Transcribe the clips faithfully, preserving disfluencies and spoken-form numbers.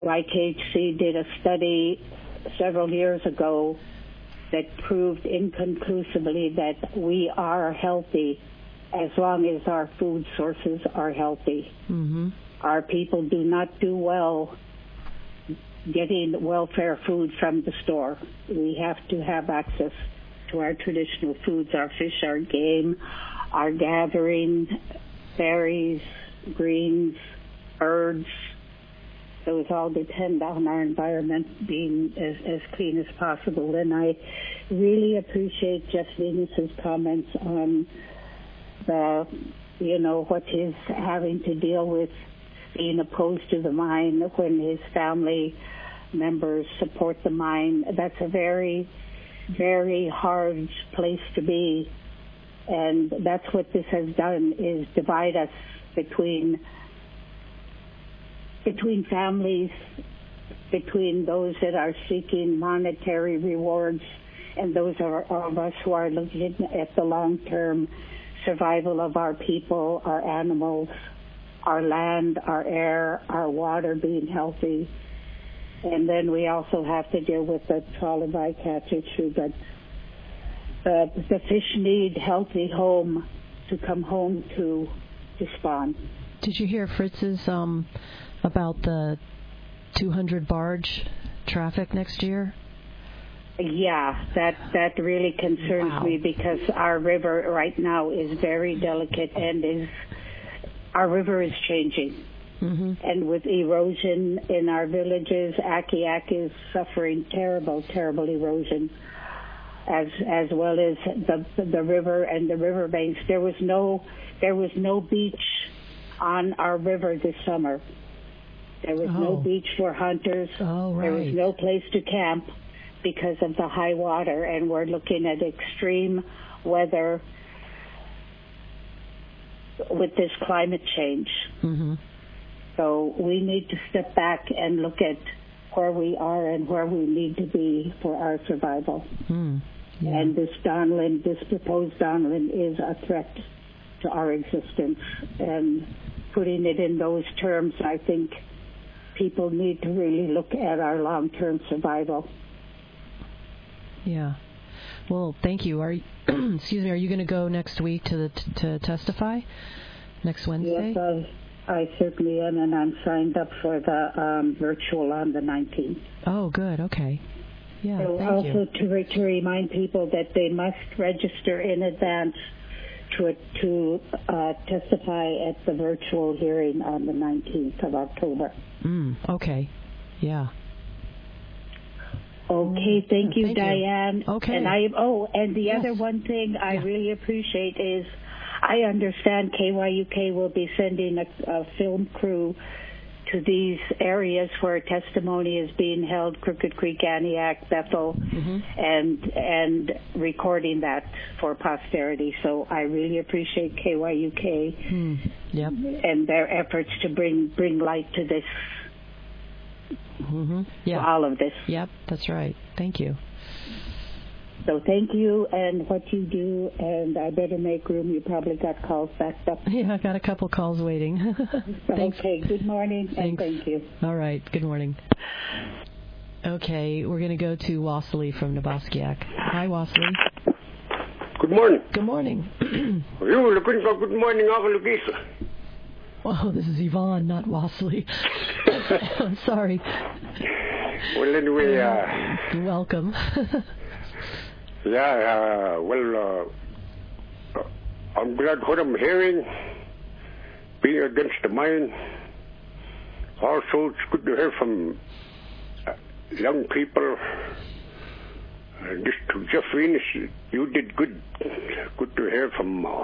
Y K H C did a study several years ago that proved inconclusively that we are healthy as long as our food sources are healthy. Mm-hmm. Our people do not do well getting welfare food from the store. We have to have access to our traditional foods, our fish, our game, our gathering, berries, greens, birds. Those all depend on our environment being as, as clean as possible. And I really appreciate Jeff Venus's comments on the, you know, what he's having to deal with being opposed to the mine when his family members support the mine. That's a very, very hard place to be. And that's what this has done, is divide us between between families, between those that are seeking monetary rewards and those are, of us who are looking at the long-term survival of our people, our animals, our land, our air, our water being healthy. And then we also have to deal with the trawl and bycatch issue. But the, the fish need healthy home to come home to to spawn. Did you hear Fritz's um, about the two hundred barge traffic next year? Yeah, that that really concerns Wow. me because our river right now is very delicate and is our river is changing. Mm-hmm. And with erosion in our villages, Akiak is suffering terrible, terrible erosion, as as well as the the river and the river banks. There was no there was no beach on our river this summer. There was Oh. no beach for hunters. Oh, right. There was no place to camp because of the high water, and we're looking at extreme weather with this climate change. Mm-hmm. So we need to step back and look at where we are and where we need to be for our survival. Mm. Yeah. And this Donlin, this proposed Donlin is a threat to our existence. And putting it in those terms, I think people need to really look at our long-term survival. Yeah. Well, thank you. Are you, excuse me? Are you going to go next week to the t- to testify next Wednesday? Yes, I, I certainly am, and I'm signed up for the um, virtual on the nineteenth. Oh, good. Okay. Yeah. So thank also you. to, re- to remind people that they must register in advance to to uh, testify at the virtual hearing on the nineteenth of October. Mm, okay. Yeah. Okay, thank you, Thank you. Diane. Okay. And I oh, and the Yes. other one thing I Yeah. really appreciate is I understand K Y U K will be sending a, a film crew to these areas where testimony is being held, Crooked Creek, Aniak, Bethel, Mm-hmm. and and recording that for posterity. So I really appreciate K Y U K Mm. Yep. and their efforts to bring bring light to this, Mm-hmm. Yeah. to all of this. Yep. That's right. Thank you. So thank you and what you do, and I better make room. You probably got calls backed up. Yeah, I got a couple calls waiting. Thanks. Okay, good morning, and Thanks. thank you. All right. Good morning. Okay, we're going to go to Wassily from Nebaskiak. Hi, Wassily. Good morning. Good morning. You looking for good morning, Uncle Lugisa? Oh, this is Yvonne, not Wassily. I'm sorry. Well, anyway, uh, Welcome. yeah, uh, well, uh, uh, I'm glad what I'm hearing, being against the mine. Also, it's good to hear from uh, young people. Uh, just to Jeff Venus, you did good. Good to hear from uh,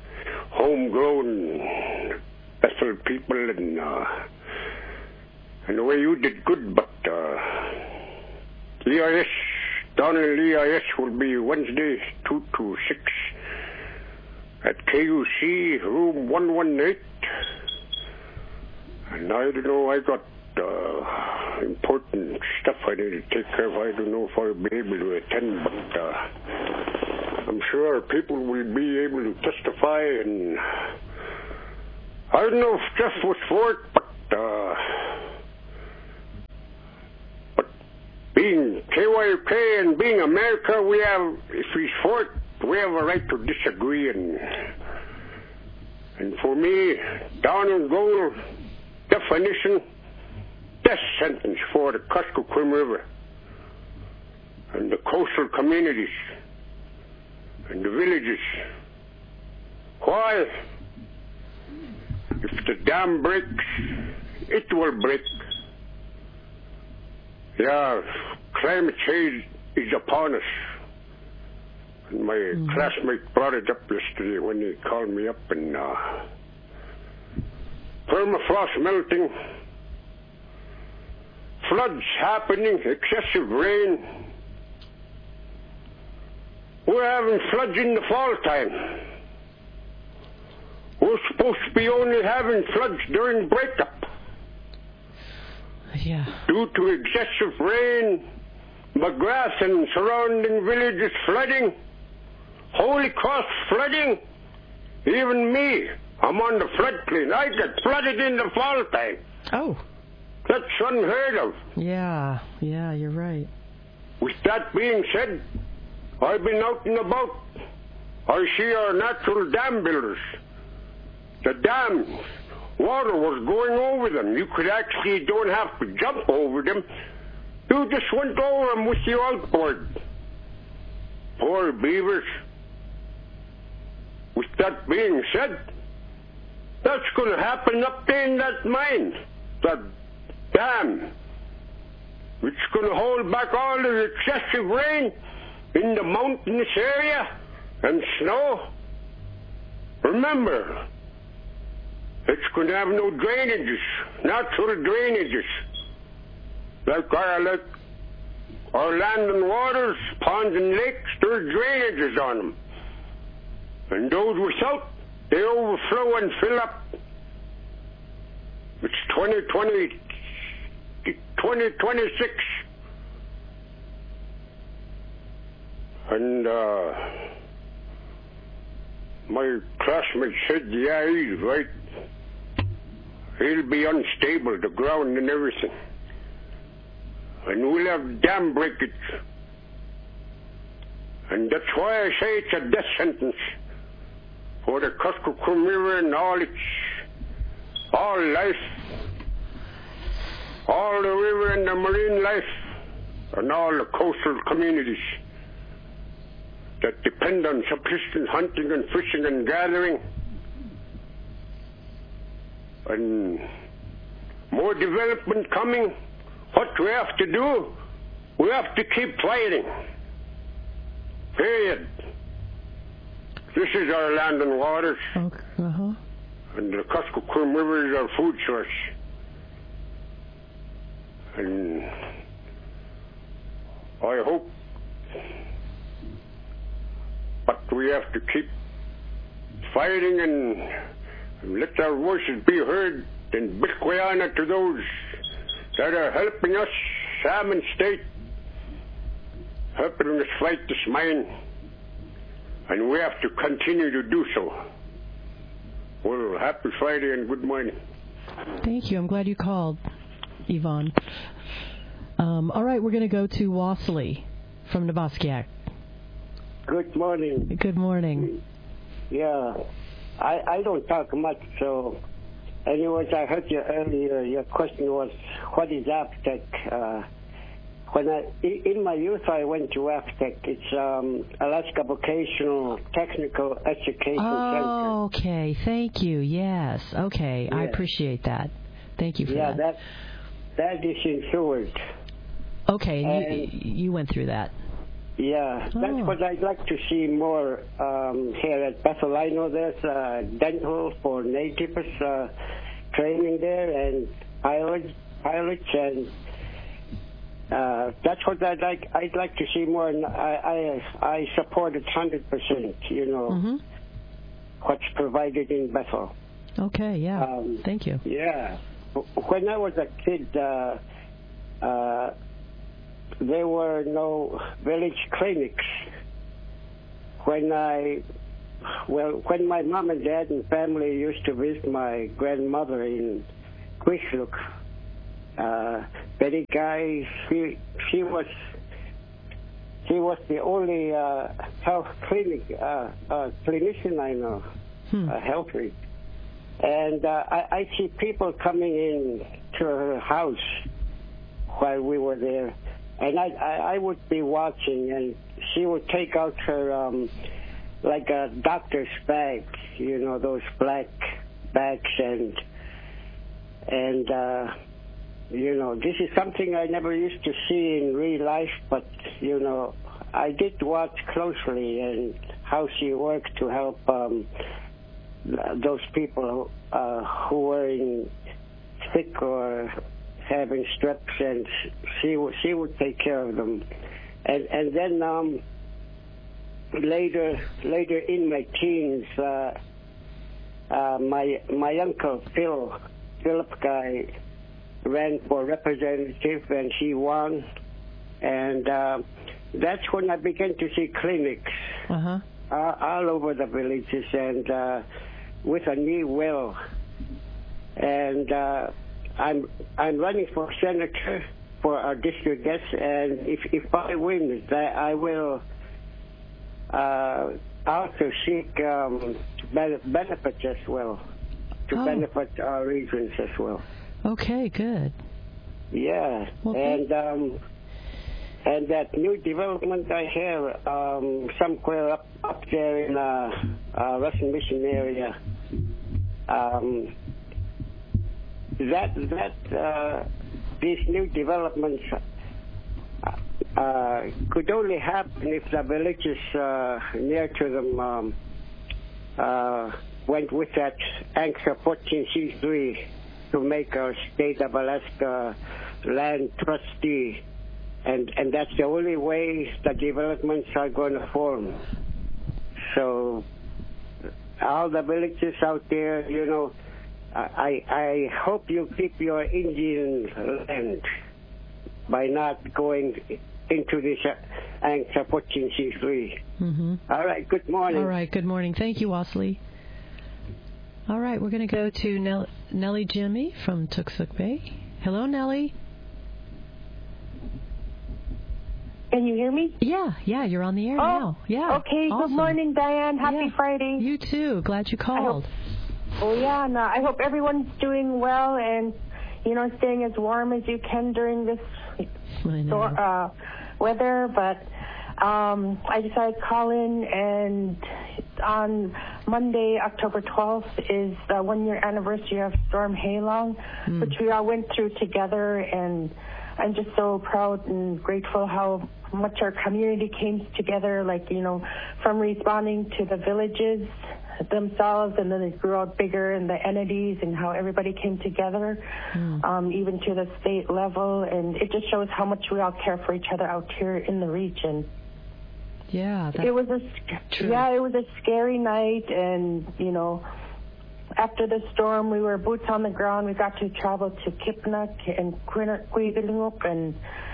homegrown Bethel people, and uh, and the way you did good. But uh, E I S, down in E I S will be Wednesday, two to six at K U C, room one one eight. And I don't know, I got uh, important stuff I need to take care of. I don't know if I'll be able to attend, but uh, I'm sure people will be able to testify. And I don't know if Jeff was for it, but uh, being K Y K and being America, we have, if he's for it, we have a right to disagree. And and for me, down and goal definition, death sentence for the Kuskokwim River and the coastal communities and the villages. Why? If the dam breaks, it will break. Yeah, climate change is upon us. And my mm-hmm. classmate brought it up yesterday when he called me up, and uh, permafrost melting, floods happening, excessive rain. We're having floods in the fall time. We're supposed to be only having floods during breakup. Yeah. Due to excessive rain, McGrath and surrounding villages flooding, Holy Cross flooding. Even me, I'm on the floodplain. I get flooded in the fall time. Oh. That's unheard of. Yeah, yeah, you're right. With that being said, I've been out and about. I see our natural dam builders. The dams, water was going over them. You could actually don't have to jump over them. You just went over them with your outboard. Poor beavers. With that being said, that's going to happen up there in that mine, that dam. It's going to hold back all the excessive rain in the mountainous area and snow. Remember, it's going to have no drainages, natural drainages. Like our, like our land and waters, ponds and lakes, there's drainages on them. And those without, they overflow and fill up. It's twenty twenty, twenty twenty-six. And uh, my classmate said, yeah, he's right. He'll be unstable, the ground and everything. And we'll have dam breakage. And that's why I say it's a death sentence for the Kuskokwim River and all its, all life, all the river and the marine life, and all the coastal communities that depend on subsistence hunting and fishing and gathering. And more development coming. What we have to do, we have to keep fighting. Period. This is our land and waters. Okay. Uh-huh. And the Kuskokwim River is our food source. And I hope, but we have to keep fighting and, and let our voices be heard and Bitcoyana to those that are helping us, Salmon State, helping us fight this mine. And we have to continue to do so. Well, happy Friday and good morning. Thank you. I'm glad you called, Yvonne. Um, all right, we're going to go to Wassley from Novoskiak. Good morning. Good morning. Yeah, I, I don't talk much, so anyways, I heard you earlier. Your question was, what is AFTEC? Uh, when I, in my youth, I went to AFTEC. It's um, Alaska Vocational Technical Education oh, Center. Okay, thank you. Yes, okay, yes. I appreciate that. Thank you for yeah, that. Yeah, that, that is in Seward. Okay, and you, you went through that. Yeah, oh. that's what I'd like to see more um, here at Bethel. I know there's uh, dental for natives uh, training there, and pilots, pilots, and uh, that's what I'd like. I'd like to see more. And I, I, I support it one hundred percent. You know, mm-hmm. what's provided in Bethel. Okay. Yeah. Um, Thank you. Yeah. When I was a kid. Uh, uh, There were no village clinics. When I, well, when my mom and dad and family used to visit my grandmother in Quishlook, uh, Betty Guy, she, she was she was the only uh, health clinic uh, uh, clinician I know, hmm. uh, health week. And uh, I, I see people coming in to her house while we were there, and I, I, I would be watching, and she would take out her um, like a doctor's bag, you know, those black bags, and and uh, you know, this is something I never used to see in real life, but you know, I did watch closely and how she worked to help um, those people uh, who were in sick or having strips, and she she would take care of them, and and then um, later later in my teens, uh, uh, my my uncle Phil Philip Guy ran for representative, and he won, and uh, that's when I began to see clinics uh-huh. uh, all over the villages, and uh, with a new will, and uh, I'm I'm running for senator for our district guest, and if if I win, that I will uh, also seek um, benefits as well, to oh. benefit our regions as well. Okay, good. Yeah, well, and um, and that new development I have um, somewhere up up there in uh, uh, Russian Mission area. Um, that that uh, these new developments uh, could only happen if the villages uh, near to them um, uh, went with that Annex fourteen C three to make our state of Alaska land trustee, and and that's the only way the developments are going to form. So all the villages out there, you know, I I hope you keep your Indian land by not going into this Annex fourteen C three. Mm-hmm. All right, good morning. All right, good morning. Thank you, Wasley. All right, we're going to go to Nell- Nellie Jimmy from Tooksuk Bay. Hello, Nellie. Can you hear me? Yeah, yeah, you're on the air oh, now. Yeah. Okay, awesome. Good morning, Diane. Happy yeah. Friday. You too. Glad you called. I hope, oh, yeah, and uh, I hope everyone's doing well and, you know, staying as warm as you can during this stor- uh, weather. But um, I decided to call in, and on Monday, October twelfth, is the one-year anniversary of Storm Halong, mm. which we all went through together, and I'm just so proud and grateful how much our community came together, like, you know, from responding to the villages themselves, and then it grew out bigger, and the entities, and how everybody came together, mm. um, even to the state level, and it just shows how much we all care for each other out here in the region. Yeah, that's it was a true. yeah, it was a scary night, and you know, after the storm, we were boots on the ground. We got to travel to Kipnuk and Quiglinguk, and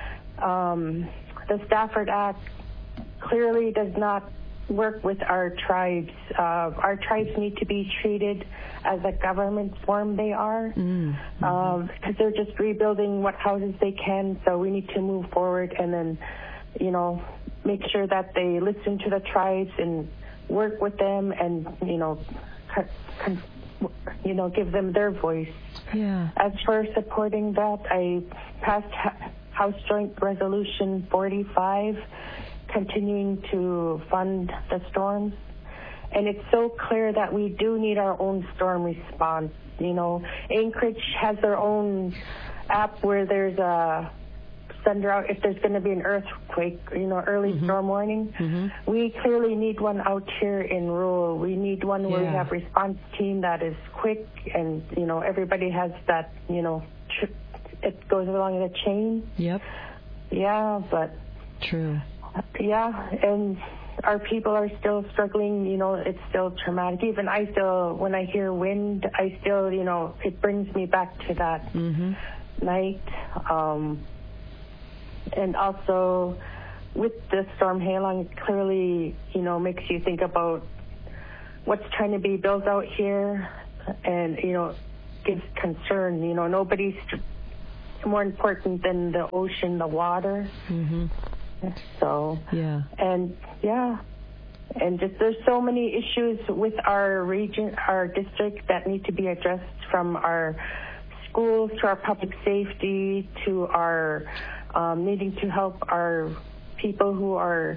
um, the Stafford Act clearly does not work with our tribes. Uh, our tribes need to be treated as a government form they are, mm-hmm. um, because they're just rebuilding what houses they can. So we need to move forward, and then, you know, make sure that they listen to the tribes and work with them, and you know, con- con- you know, give them their voice. Yeah. As for supporting that, I passed ha- House Joint Resolution forty-five, continuing to fund the storms. And it's so clear that we do need our own storm response. You know, Anchorage has their own app where there's a send out if there's going to be an earthquake, you know, early mm-hmm. storm warning. Mm-hmm. We clearly need one out here in rural. We need one yeah. where we have response team that is quick, and, you know, everybody has that, you know, tr- it goes along in a chain. Yep. Yeah, but... True. Yeah, and our people are still struggling, you know, it's still traumatic. Even I still, when I hear wind, I still, you know, it brings me back to that mm-hmm. night. Um... And also, with the Storm Halong, it clearly, you know, makes you think about what's trying to be built out here, and, you know, gives concern. You know, nobody's more important than the ocean, the water. Mm-hmm. So, yeah. And, yeah. And just there's so many issues with our region, our district that need to be addressed, from our schools to our public safety to our um, needing to help our people who are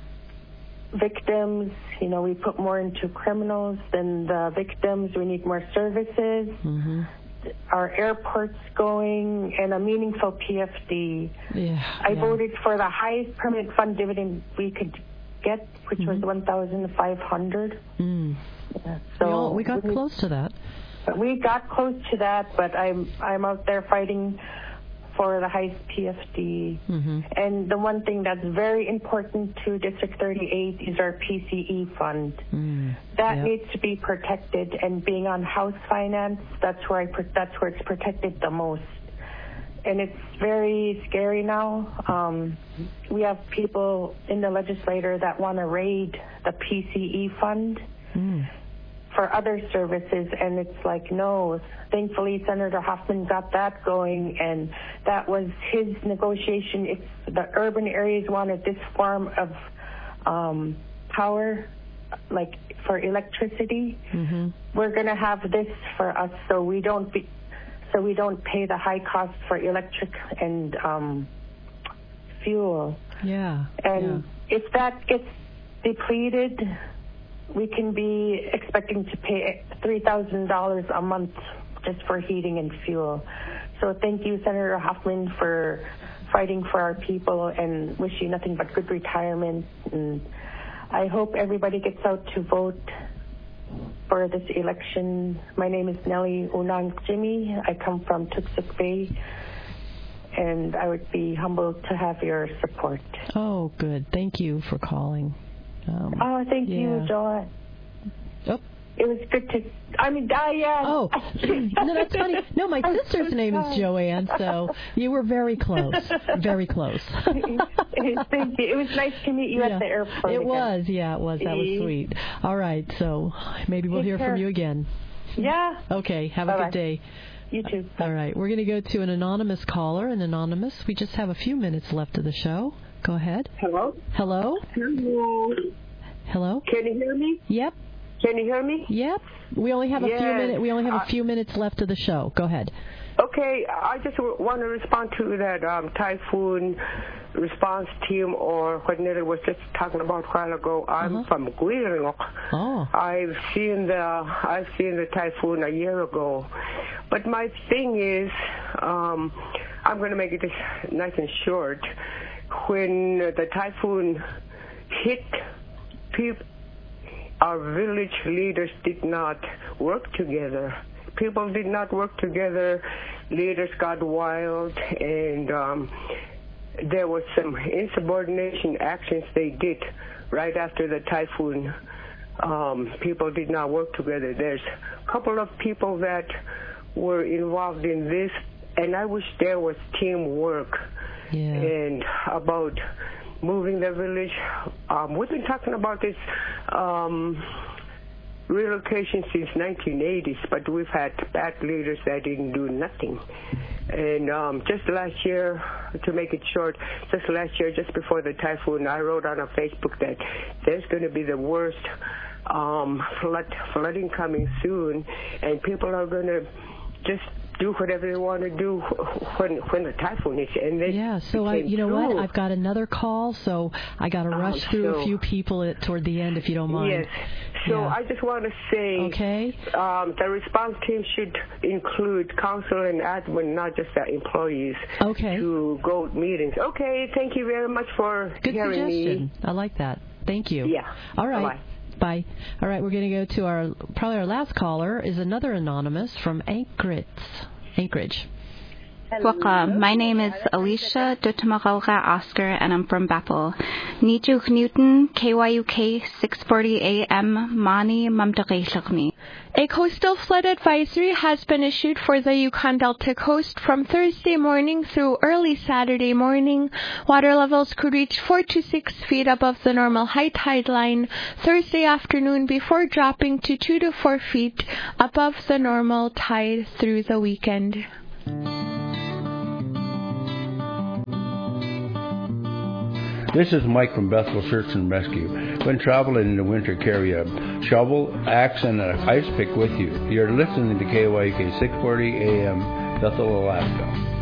victims. You know, we put more into criminals than the victims. We need more services. Mm-hmm. Our airport's going, and a meaningful P F D. Yeah, I yeah. voted for the highest permanent fund dividend we could get, which mm-hmm. was one thousand five hundred. Mm. Yeah, so we, all, we got we, close to that. We got close to that, but I'm I'm out there fighting for the highest P F D. Mm-hmm. And the one thing that's very important to District thirty-eight is our P C E fund. Mm. That yep. needs to be protected, and being on House finance, that's where I that's where it's protected the most. And it's very scary now. Um, we have people in the legislature that want to raid the P C E fund mm. for other services, and it's like, no. Thankfully, Senator Hoffman got that going, and that was his negotiation. If the urban areas wanted this form of um, power, like for electricity, mm-hmm. we're going to have this for us, so we don't be, so we don't pay the high cost for electric and um, fuel. Yeah. And yeah. if that gets depleted, we can be expecting to pay three thousand dollars a month just for heating and fuel. So thank you, Senator Hoffman, for fighting for our people, and wish you nothing but good retirement. And I hope everybody gets out to vote for this election. My name is Nellie Unang Jimmy. I come from Tuxuk Bay, and I would be humbled to have your support. Oh, good. Thank you for calling. Um, oh, thank yeah. you, Joanne. Oh. It was good to, I mean, Diane. Oh, no, that's funny. No, my sister's name is Joanne, so you were very close. Very close. Thank you. It was nice to meet you yeah. at the airport. It again. was, yeah, it was. That was sweet. All right, so maybe we'll Take hear care. from you again. Yeah. Okay, have Bye-bye. a good day. You too. All right, we're going to go to an anonymous caller. An anonymous, we just have a few minutes left of the show. Go ahead. Hello? Hello? Hello. Hello? Can you hear me? Yep. Can you hear me? Yep. We only have a yes. few minutes. We only have a uh, few minutes left of the show. Go ahead. Okay, I just w- want to respond to that um, typhoon response team, or what Nelly was just talking about a while ago. I'm uh-huh. from Guillermo. Oh. I've seen the I've seen the typhoon a year ago, but my thing is, um, I'm going to make it nice and short. When the typhoon hit, people. Our village leaders did not work together. People did not work together. Leaders got wild, and um, there was some insubordination actions they did right after the typhoon. Um, people did not work together. There's a couple of people that were involved in this, and I wish there was teamwork. Yeah. And about moving the village. Um, we've been talking about this um, relocation since nineteen eighties, but we've had bad leaders that didn't do nothing. And um, just last year, to make it short, just last year, just before the typhoon, I wrote on a Facebook that there's going to be the worst um, flood, flooding coming soon, and people are going to just do whatever they want to do when when the typhoon is. And they yeah, so I, you know true. what? I've got another call, so I got to rush um, through so, a few people at, toward the end, if you don't mind. Yes. So yeah. I just want to say, okay. um, the response team should include council and admin, not just the employees. Okay. To go meetings. Okay. Thank you very much for Good hearing suggestion. me. I like that. Thank you. Yeah. All right. Bye-bye. Bye. All right, we're going to go to our, probably our last caller is another anonymous from Anchorage. Anchorage. Welcome. My name is Alicia Dutamagalga Oscar, and I'm from Bethel. Nijuk Newton, K Y U K, six forty A M, Mani Mamdaqeishakni. A coastal flood advisory has been issued for the Yukon Delta coast from Thursday morning through early Saturday morning. Water levels could reach four to six feet above the normal high tide line Thursday afternoon before dropping to two to four feet above the normal tide through the weekend. This is Mike from Bethel Search and Rescue. When traveling in the winter, carry a shovel, axe, and an ice pick with you. You're listening to K Y U K six forty A M, Bethel, Alaska.